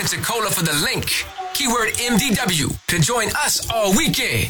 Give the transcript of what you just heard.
Pensacola for the link. Keyword MDW to join us all weekend.